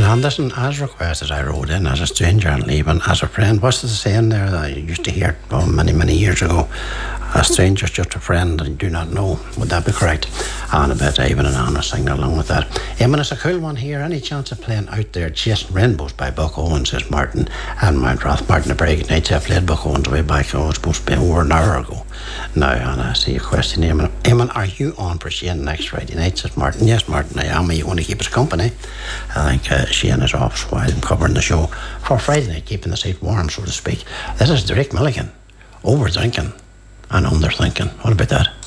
Anderson, as requested, I wrote in as a stranger and leaving as a friend. What's the saying there that I used to hear many, many years ago? A stranger's just a friend and you do not know. Would that be correct? And a bit even and Anna singing along with that. Eamon, it's a cool one here. Any chance of playing Out There Chasing Rainbows by Buck Owens, says Martin. And Mount Roth, Martin, a very good night. I played Buck Owens way back. Oh, it's supposed to be over an hour ago. Now, Anna, I see a question, Eamon. Eamon, are you on for Shane next Friday night, says Martin. Yes, Martin, I am. You want to keep us company? I think Shane is off while I'm covering the show for Friday night, keeping the seat warm, so to speak. This is Derek Milligan. Over drinking and under thinking. What about that?